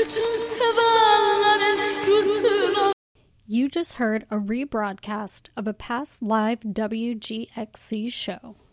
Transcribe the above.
You just heard a rebroadcast of a past live WGXC show.